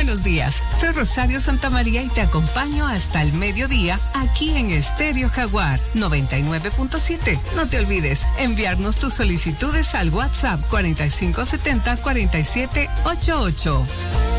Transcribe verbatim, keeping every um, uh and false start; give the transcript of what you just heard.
Buenos días, soy Rosario Santamaría y te acompaño hasta el mediodía aquí en Estéreo Jaguar noventa y nueve punto siete. No te olvides enviarnos tus solicitudes al WhatsApp cuarenta y cinco setenta cuarenta y siete ochenta y ocho.